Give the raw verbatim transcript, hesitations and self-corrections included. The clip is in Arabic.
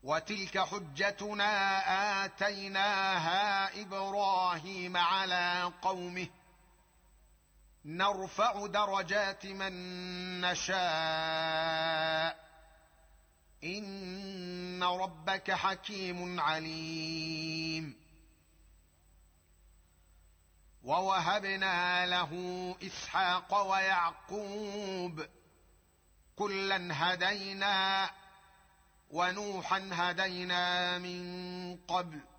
وتلك حجتنا آتيناها إبراهيم على قومه نرفع درجات من نشاء إن ربك حكيم عليم. ووهبنا له إسحاق ويعقوب كلا هدينا ونوحا هدينا من قبل